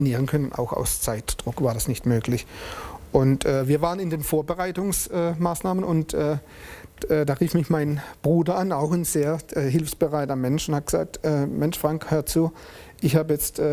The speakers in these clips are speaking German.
können. Auch aus Zeitdruck war das nicht möglich. Und wir waren in den Vorbereitungsmaßnahmen und da rief mich mein Bruder an, auch ein sehr hilfsbereiter Mensch, und hat gesagt, Mensch Frank, hör zu, ich habe jetzt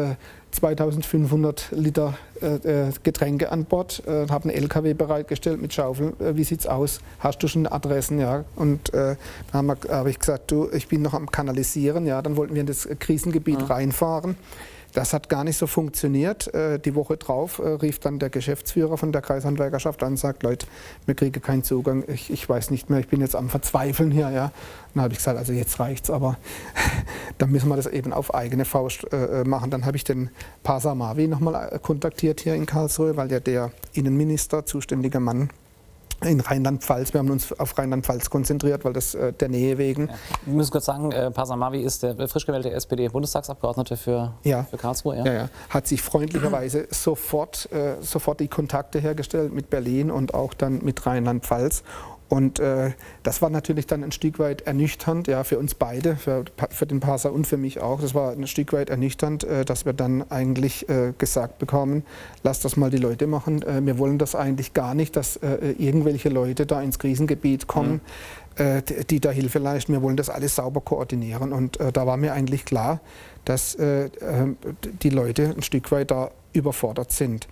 2500 Liter Getränke an Bord, habe einen LKW bereitgestellt mit Schaufel, wie sieht's aus, hast du schon Adressen? Ja? Und dann habe ich gesagt, du, ich bin noch am Kanalisieren, ja? Dann wollten wir in das Krisengebiet reinfahren. Das hat gar nicht so funktioniert. Die Woche drauf rief dann der Geschäftsführer von der Kreishandwerkerschaft an und sagt, Leute, wir kriegen keinen Zugang, ich weiß nicht mehr, ich bin jetzt am Verzweifeln hier. Ja. Dann habe ich gesagt, also jetzt reicht's, aber dann müssen wir das eben auf eigene Faust machen. Dann habe ich den Pasa Mavi nochmal kontaktiert hier in Karlsruhe, weil der Innenminister, zuständiger Mann, in Rheinland-Pfalz. Wir haben uns auf Rheinland-Pfalz konzentriert, weil das der Nähe wegen. Ja. Ich muss kurz sagen, Pasa Mavi ist der frisch gewählte SPD-Bundestagsabgeordnete für Karlsruhe. Ja. Ja. Hat sich freundlicherweise sofort die Kontakte hergestellt mit Berlin und auch dann mit Rheinland-Pfalz. Und das war natürlich dann ein Stück weit ernüchternd, ja, für uns beide, für den Pasa und für mich auch. Das war ein Stück weit ernüchternd, dass wir dann eigentlich gesagt bekommen, lasst das mal die Leute machen. Wir wollen das eigentlich gar nicht, dass irgendwelche Leute da ins Krisengebiet kommen, die da Hilfe leisten. Wir wollen das alles sauber koordinieren. Und da war mir eigentlich klar, dass die Leute ein Stück weit da überfordert sind.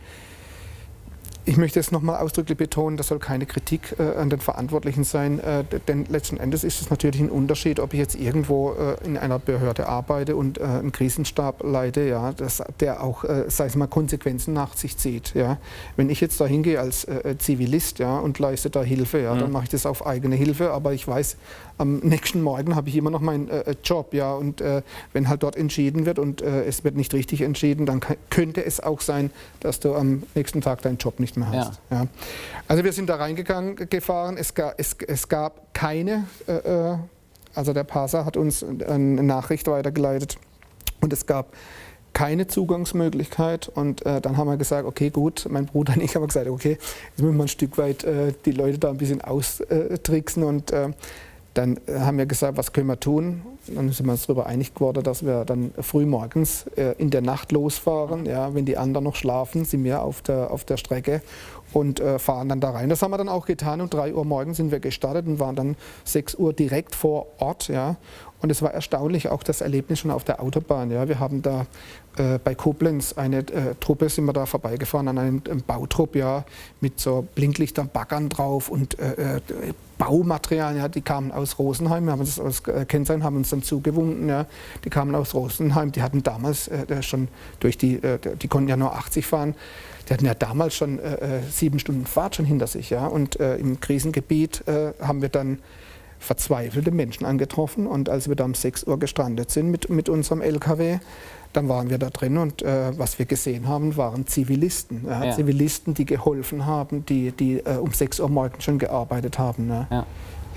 Ich möchte es nochmal ausdrücklich betonen, das soll keine Kritik an den Verantwortlichen sein, denn letzten Endes ist es natürlich ein Unterschied, ob ich jetzt irgendwo in einer Behörde arbeite und einen Krisenstab leite, ja, der auch, sei es mal, Konsequenzen nach sich zieht. Ja. Wenn ich jetzt da hingehe als Zivilist, ja, und leiste da Hilfe, ja, dann mache ich das auf eigene Hilfe, aber ich weiß, am nächsten Morgen habe ich immer noch meinen Job, ja, und wenn halt dort entschieden wird und es wird nicht richtig entschieden, dann könnte es auch sein, dass du am nächsten Tag deinen Job nicht mehr hast. Ja. Ja. Also wir sind da gefahren, es gab keine, also der Pasa hat uns eine Nachricht weitergeleitet und es gab keine Zugangsmöglichkeit und dann haben wir gesagt, okay gut, mein Bruder und ich haben gesagt, okay, jetzt müssen wir ein Stück weit die Leute da ein bisschen austricksen und dann haben wir gesagt, was können wir tun? Dann sind wir uns darüber einig geworden, dass wir dann früh morgens in der Nacht losfahren. Ja, wenn die anderen noch schlafen, sind wir auf der Strecke und fahren dann da rein. Das haben wir dann auch getan. Um 3 Uhr morgens sind wir gestartet und waren dann 6 Uhr direkt vor Ort. Ja. Und es war erstaunlich, auch das Erlebnis schon auf der Autobahn. Ja. Wir haben da bei Koblenz eine Truppe, sind wir da vorbeigefahren an einem Bautrupp, ja, mit so Blinklichtern, Baggern drauf und Baumaterialien, ja, die kamen aus Rosenheim, wir haben das als Kennzeichen, haben uns dann zugewunken, ja, die kamen aus Rosenheim, die hatten damals schon die konnten ja nur 80 fahren, die hatten ja damals schon 7 Stunden Fahrt schon hinter sich, ja, und im Krisengebiet haben wir dann verzweifelte Menschen angetroffen und als wir da um 6 Uhr gestrandet sind mit unserem LKW, dann waren wir da drin und was wir gesehen haben, waren Zivilisten. Ja? Ja. Zivilisten, die geholfen haben, die um 6 Uhr morgens schon gearbeitet haben. Ne? Ja.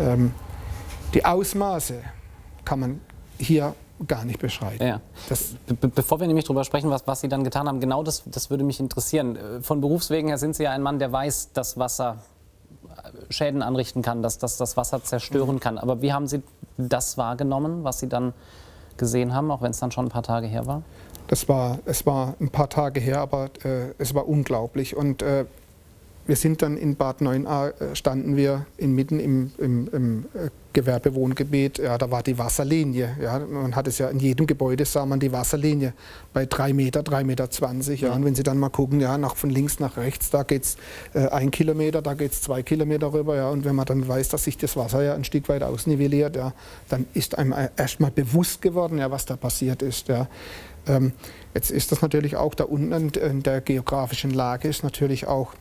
Die Ausmaße kann man hier gar nicht beschreiben. Ja. Bevor wir nämlich darüber sprechen, was Sie dann getan haben, genau das würde mich interessieren. Von Berufswegen her sind Sie ja ein Mann, der weiß, dass Wasser Schäden anrichten kann, dass das Wasser zerstören kann. Aber wie haben Sie das wahrgenommen, was Sie dann gesehen haben, auch wenn es dann schon ein paar Tage her war? Es war ein paar Tage her, aber es war unglaublich. Und wir sind dann in Bad Neuenahr, standen wir mitten im Gewerbewohngebiet, ja, da war die Wasserlinie. Ja, man hat es ja in jedem Gebäude, sah man die Wasserlinie bei 3 Meter, 3,20 Meter. Ja, und wenn Sie dann mal gucken, ja, von links nach rechts, da geht es 1 Kilometer, da geht es 2 Kilometer rüber. Ja, und wenn man dann weiß, dass sich das Wasser ja ein Stück weit ausnivelliert, ja, dann ist einem erst mal bewusst geworden, ja, was da passiert ist. Ja. Jetzt ist das natürlich auch da unten in der geografischen Lage ist natürlich auch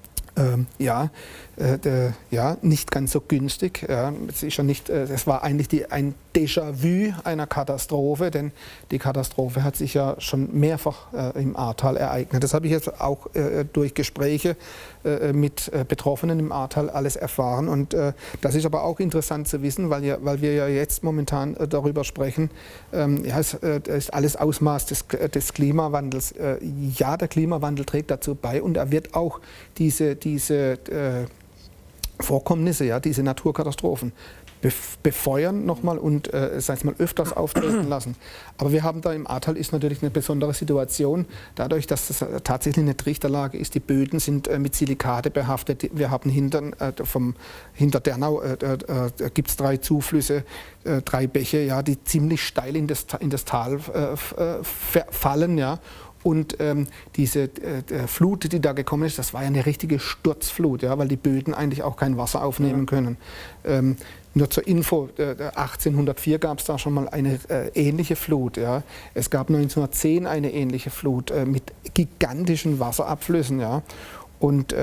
nicht ganz so günstig. Ja. Es war eigentlich ein Déjà-vu einer Katastrophe, denn die Katastrophe hat sich ja schon mehrfach im Ahrtal ereignet. Das habe ich jetzt auch durch Gespräche mit Betroffenen im Ahrtal alles erfahren. Und das ist aber auch interessant zu wissen, weil wir ja jetzt momentan darüber sprechen, es ist alles Ausmaß des Klimawandels. Ja, der Klimawandel trägt dazu bei und er wird auch diese Vorkommnisse, ja, diese Naturkatastrophen befeuern nochmal und sag ich mal, öfters auftreten lassen. Aber wir haben da im Ahrtal ist natürlich eine besondere Situation, dadurch, dass das tatsächlich eine Trichterlage ist. Die Böden sind mit Silikate behaftet. Wir haben hinter Dernau gibt es 3 Zuflüsse, 3 Bäche, ja, die ziemlich steil in das Tal fallen, ja. Und diese Flut, die da gekommen ist, das war ja eine richtige Sturzflut, ja, weil die Böden eigentlich auch kein Wasser aufnehmen können. Nur zur Info, 1804 gab es da schon mal eine ähnliche Flut. Ja. Es gab 1910 eine ähnliche Flut mit gigantischen Wasserabflüssen. Ja. Und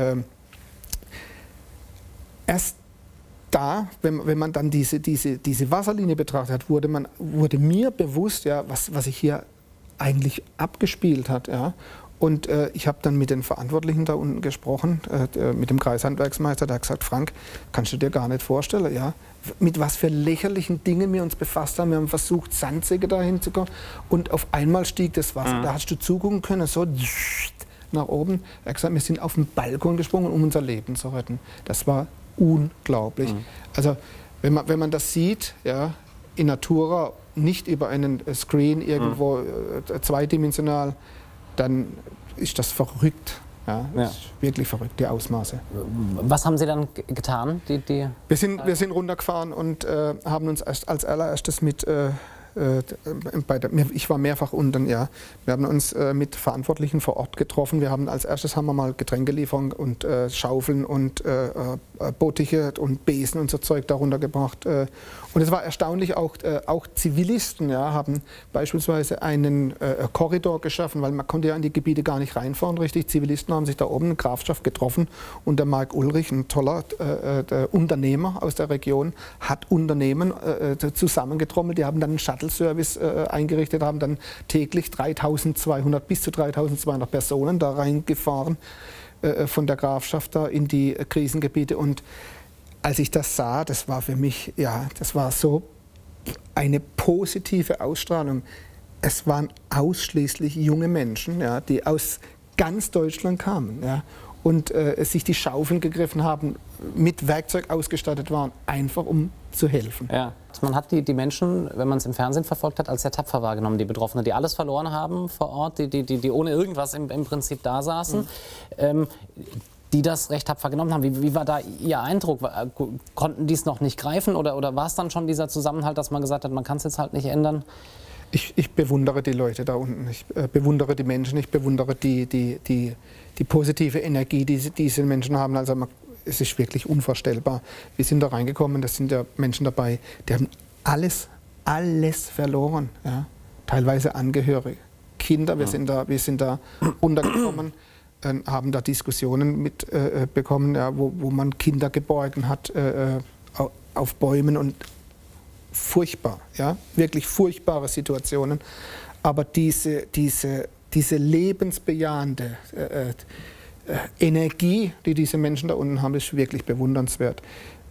erst da, wenn man dann diese Wasserlinie betrachtet hat, wurde mir bewusst, ja, was sich hier eigentlich abgespielt hat. Ja. Und ich habe dann mit den Verantwortlichen da unten gesprochen, mit dem Kreishandwerksmeister, der hat gesagt, Frank, kannst du dir gar nicht vorstellen, ja, mit was für lächerlichen Dingen wir uns befasst haben. Wir haben versucht, Sandsäcke dahin zu kommen und auf einmal stieg das Wasser. Da hast du zugucken können, so nach oben. Er hat gesagt, wir sind auf den Balkon gesprungen, um unser Leben zu retten. Das war unglaublich. Also wenn man das sieht, ja, in Natura, nicht über einen Screen irgendwo zweidimensional, dann ist das verrückt. Ja, das ist wirklich verrückt, die Ausmaße. Was haben Sie dann getan? Wir sind runtergefahren und haben uns als allererstes mit, ich war mehrfach unten, ja. Wir haben uns mit Verantwortlichen vor Ort getroffen. Als erstes haben wir mal Getränkelieferung und Schaufeln und Bottiche und Besen und so Zeug darunter gebracht. Und es war erstaunlich, auch Zivilisten, ja, haben beispielsweise einen Korridor geschaffen, weil man konnte ja in die Gebiete gar nicht reinfahren, richtig. Zivilisten haben sich da oben in Grafschaft getroffen und der Marc Ulrich, ein toller Unternehmer aus der Region, hat Unternehmen zusammengetrommelt. Die haben dann einen Shuttle-Service eingerichtet, haben dann täglich bis zu 3200 Personen da reingefahren von der Grafschaft da in die Krisengebiete. Und als ich das sah, das war für mich, ja, das war so eine positive Ausstrahlung. Es waren ausschließlich junge Menschen, ja, die aus ganz Deutschland kamen, ja, und sich die Schaufeln gegriffen haben, mit Werkzeug ausgestattet waren, einfach um zu helfen. Ja. Man hat die Menschen, wenn man es im Fernsehen verfolgt hat, als sehr tapfer wahrgenommen, die Betroffenen, die alles verloren haben vor Ort, die ohne irgendwas im Prinzip da saßen. Die das recht tapfer genommen haben. Wie war da Ihr Eindruck? Konnten die es noch nicht greifen oder war es dann schon dieser Zusammenhalt, dass man gesagt hat, man kann es jetzt halt nicht ändern? Ich bewundere die Leute da unten, ich bewundere die Menschen, ich bewundere die positive Energie, die diese Menschen haben. Also es ist wirklich unvorstellbar. Wir sind da reingekommen, das sind ja Menschen dabei, die haben alles verloren. Ja? Teilweise Angehörige, Kinder, wir sind da runtergekommen. Haben da Diskussionen mitbekommen, ja, wo man Kinder geborgen hat auf Bäumen und furchtbar, ja, wirklich furchtbare Situationen. Aber diese lebensbejahende Energie, die diese Menschen da unten haben, ist wirklich bewundernswert.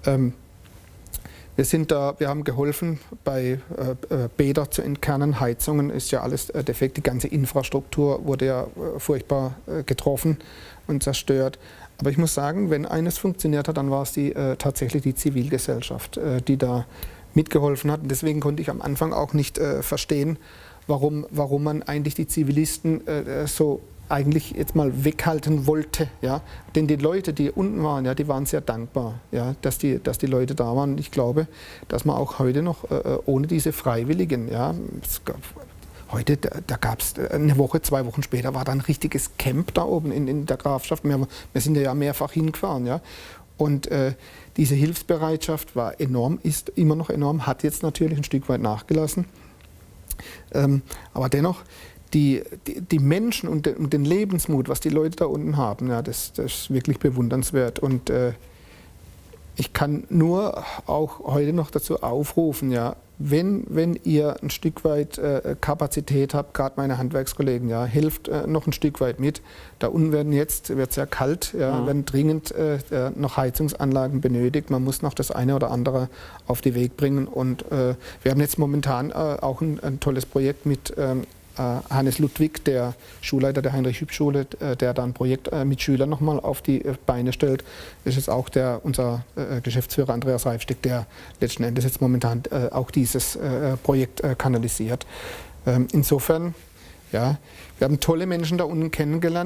Wir haben geholfen, bei Bäder zu entkernen. Heizungen ist ja alles defekt. Die ganze Infrastruktur wurde ja furchtbar getroffen und zerstört. Aber ich muss sagen, wenn eines funktioniert hat, dann war es tatsächlich die Zivilgesellschaft, die da mitgeholfen hat. Und deswegen konnte ich am Anfang auch nicht verstehen, warum man eigentlich die Zivilisten so eigentlich jetzt mal weghalten wollte, ja, denn die Leute, die unten waren, ja, die waren sehr dankbar, ja, dass die Leute da waren. Und ich glaube, dass man auch heute noch ohne diese Freiwilligen, ja, heute, da gab es eine Woche, 2 Wochen später war da ein richtiges Camp da oben in der Grafschaft. Wir sind ja mehrfach hingefahren, ja, und diese Hilfsbereitschaft war enorm, ist immer noch enorm, hat jetzt natürlich ein Stück weit nachgelassen, aber dennoch die Menschen und den Lebensmut, was die Leute da unten haben, ja, das ist wirklich bewundernswert. Und ich kann nur auch heute noch dazu aufrufen, ja, wenn ihr ein Stück weit Kapazität habt, gerade meine Handwerkskollegen, ja, helft noch ein Stück weit mit. Da unten wird es sehr kalt, ja, werden dringend noch Heizungsanlagen benötigt. Man muss noch das eine oder andere auf den Weg bringen. Und wir haben jetzt momentan auch ein tolles Projekt mit Hannes Ludwig, der Schulleiter der Heinrich-Hübsch-Schule, der da ein Projekt mit Schülern nochmal auf die Beine stellt. Das ist jetzt auch unser Geschäftsführer Andreas Reifsteck, der letzten Endes jetzt momentan auch dieses Projekt kanalisiert. Insofern, ja, wir haben tolle Menschen da unten kennengelernt.